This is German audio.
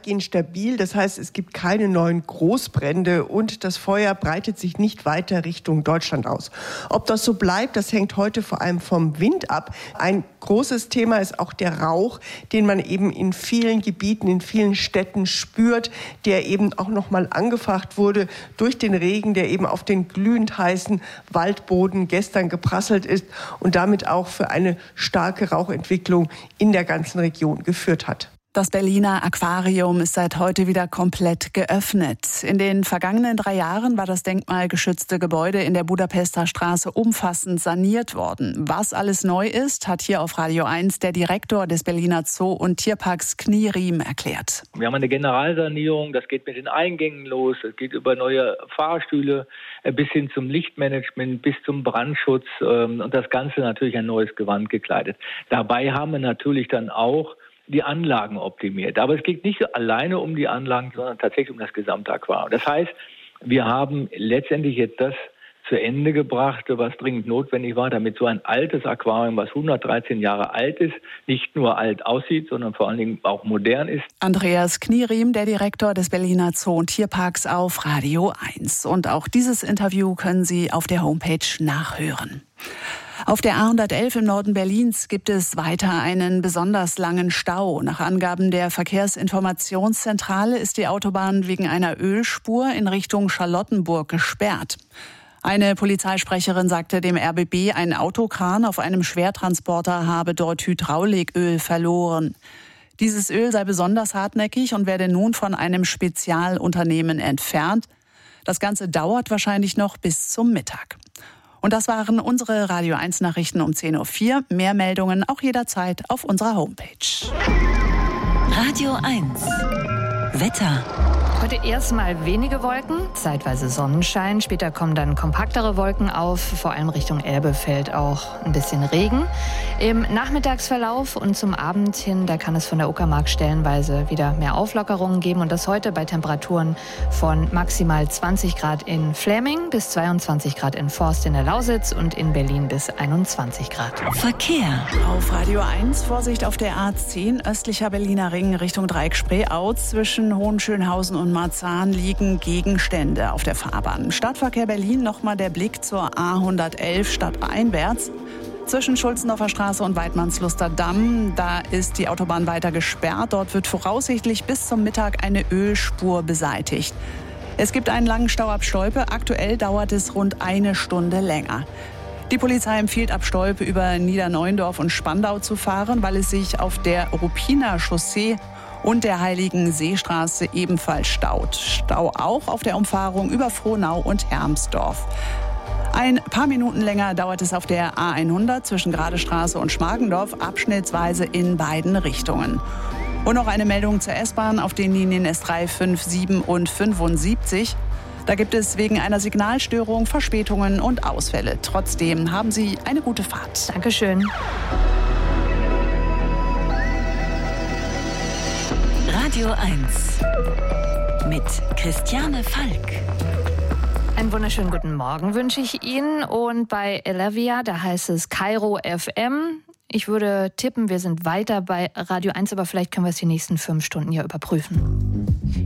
weitgehend stabil. Das heißt, es gibt keine neuen Großbrände und das Feuer breitet sich nicht weiter Richtung Deutschland aus. Ob das so bleibt, das hängt heute vor allem vom Wind ab. Ein großes Thema ist auch der Rauch, den man eben in vielen Gebieten, in vielen Städten spürt, der eben auch nochmal angefacht wurde durch den Regen, der eben auf den glühend heißen Waldboden gestern geprasselt ist und damit auch für eine starke Rauchentwicklung in der ganzen Region geführt hat. Das Berliner Aquarium ist seit heute wieder komplett geöffnet. In den vergangenen 3 Jahren war das denkmalgeschützte Gebäude in der Budapester Straße umfassend saniert worden. Was alles neu ist, hat hier auf Radio 1 der Direktor des Berliner Zoo- und Tierparks Knierriem erklärt. Wir haben eine Generalsanierung, das geht mit den Eingängen los, es geht über neue Fahrstühle bis hin zum Lichtmanagement, bis zum Brandschutz und das Ganze natürlich ein neues Gewand gekleidet. Dabei haben wir natürlich dann auch die Anlagen optimiert. Aber es geht nicht alleine um die Anlagen, sondern tatsächlich um das gesamte Aquarium. Das heißt, wir haben letztendlich jetzt das zu Ende gebracht, was dringend notwendig war, damit so ein altes Aquarium, was 113 Jahre alt ist, nicht nur alt aussieht, sondern vor allen Dingen auch modern ist. Andreas Knierriem, der Direktor des Berliner Zoo- und Tierparks auf Radio 1. Und auch dieses Interview können Sie auf der Homepage nachhören. Auf der A111 im Norden Berlins gibt es weiter einen besonders langen Stau. Nach Angaben der Verkehrsinformationszentrale ist die Autobahn wegen einer Ölspur in Richtung Charlottenburg gesperrt. Eine Polizeisprecherin sagte dem RBB, ein Autokran auf einem Schwertransporter habe dort Hydrauliköl verloren. Dieses Öl sei besonders hartnäckig und werde nun von einem Spezialunternehmen entfernt. Das Ganze dauert wahrscheinlich noch bis zum Mittag. Und das waren unsere Radio 1 Nachrichten um 10.04 Uhr. Mehr Meldungen auch jederzeit auf unserer Homepage. Radio 1 Wetter. Heute erstmal wenige Wolken, zeitweise Sonnenschein. Später kommen dann kompaktere Wolken auf. Vor allem Richtung Elbe fällt auch ein bisschen Regen. Im Nachmittagsverlauf und zum Abend hin, da kann es von der Uckermark stellenweise wieder mehr Auflockerungen geben. Und das heute bei Temperaturen von maximal 20 Grad in Fläming bis 22 Grad in Forst in der Lausitz und in Berlin bis 21 Grad. Verkehr. Auf Radio 1 Vorsicht auf der A10 östlicher Berliner Ring Richtung Dreieck-Spreeau. Zwischen Hohenschönhausen und Marzahn liegen Gegenstände auf der Fahrbahn. Stadtverkehr Berlin nochmal der Blick zur A111 stadteinwärts. Zwischen Schulzendorfer Straße und Weidmannsluster Damm, da ist die Autobahn weiter gesperrt. Dort wird voraussichtlich bis zum Mittag eine Ölspur beseitigt. Es gibt einen langen Stau ab Stolpe. Aktuell dauert es rund 1 Stunde länger. Die Polizei empfiehlt ab Stolpe über Niederneuendorf und Spandau zu fahren, weil es sich auf der Ruppiner Chaussee und der Heiligen Seestraße ebenfalls staut. Stau auch auf der Umfahrung über Frohnau und Hermsdorf. Ein paar Minuten länger dauert es auf der A100 zwischen Gradestraße und Schmargendorf, abschnittsweise in beiden Richtungen. Und noch eine Meldung zur S-Bahn auf den Linien S3, 5, 7 und 75. Da gibt es wegen einer Signalstörung Verspätungen und Ausfälle. Trotzdem haben Sie eine gute Fahrt. Dankeschön. Radio 1 mit Christiane Falk. Einen wunderschönen guten Morgen wünsche ich Ihnen. Und bei Elevia, da heißt es Kairo FM. Ich würde tippen, wir sind weiter bei Radio 1, aber vielleicht können wir es die nächsten 5 Stunden ja überprüfen.